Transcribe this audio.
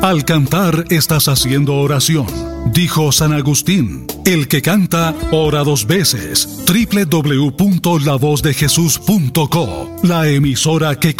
Al cantar estás haciendo oración. Dijo San Agustín, el que canta, ora 2 veces. www.lavozdejesús.co, la emisora que